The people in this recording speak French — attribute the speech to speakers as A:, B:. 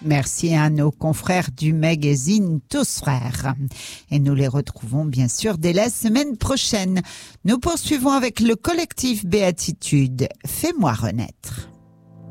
A: Merci à nos confrères du magazine Tous Frères. Et nous les retrouvons bien sûr dès la semaine prochaine. Nous poursuivons avec le collectif Béatitude. Fais-moi renaître.